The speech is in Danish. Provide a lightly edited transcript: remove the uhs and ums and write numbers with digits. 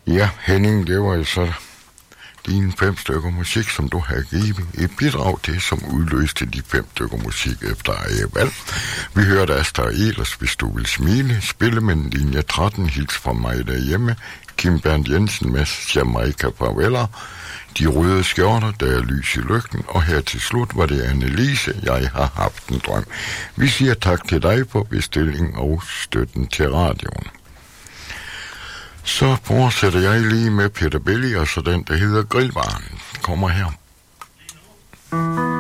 Ja, Henning, det var jo så dine 5 stykker musik, som du har givet et bidrag til, som udløste de 5 stykker musik efter eget valg. Vi hørte Asta Ehlers, Hvis du vil smile, spille med linje 13, hils fra mig derhjemme, Kim Bernd Jensen med Jamaica Farveller, De røde skjorter, Der er lys i lygten, og her til slut var det Annelise, Jeg har haft en drøm. Vi siger tak til dig for bestilling og støtten til radioen. Så fortsætter jeg lige med Peter Belli, og så den, der hedder Grillbaren, kommer her.